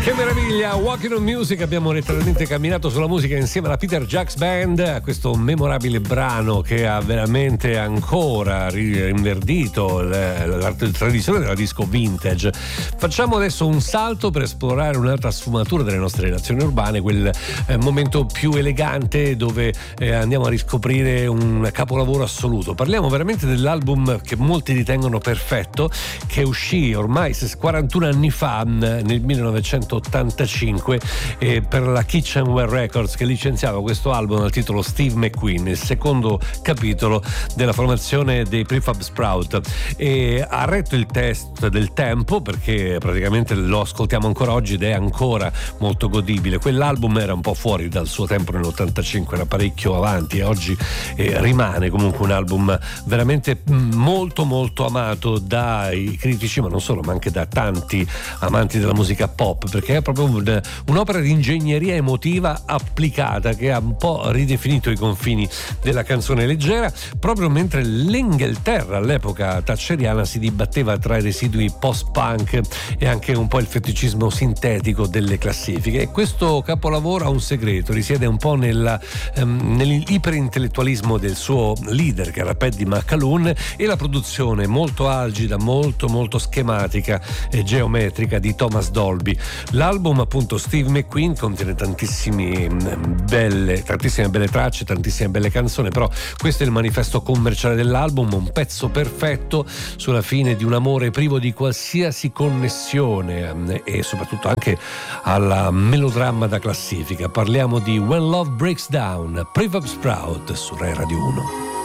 Che meraviglia, Walking on Music, abbiamo letteralmente camminato sulla musica insieme alla Peter Jacks Band a questo memorabile brano che ha veramente ancora rinverdito la tradizione della disco vintage. Facciamo adesso un salto per esplorare un'altra sfumatura delle nostre relazioni urbane, quel momento più elegante dove andiamo a riscoprire un capolavoro assoluto. Parliamo veramente dell'album che molti ritengono perfetto, che uscì ormai 41 anni fa, nel 1985, per la Kitchenware Records, che licenziava questo album dal titolo Steve McQueen, il secondo capitolo della formazione dei Prefab Sprout, e ha retto il test del tempo perché praticamente lo ascoltiamo ancora oggi ed è ancora molto godibile. Quell'album era un po' fuori dal suo tempo nell'85, era parecchio avanti, e oggi rimane comunque un album veramente molto molto amato dai critici, ma non solo, ma anche da tanti amanti della musica pop, perché è proprio un'opera di ingegneria emotiva applicata che ha un po' ridefinito i confini della canzone leggera, proprio mentre l'Inghilterra all'epoca thatcheriana si dibatteva tra i residui post-punk e anche un po' il feticismo sintetico delle classifiche. E questo capolavoro ha un segreto, risiede un po' nell'iperintellettualismo del suo leader, che era Paddy McAloon, e la produzione molto algida, molto molto schematica e geometrica di Thomas Dolby. L'album, appunto, Steve McQueen, contiene tantissime belle tracce, tantissime belle canzoni, però questo è il manifesto commerciale dell'album, un pezzo perfetto sulla fine di un amore privo di qualsiasi connessione e soprattutto anche al melodramma da classifica. Parliamo di When Love Breaks Down, Prefab Sprout su Rai Radio 1.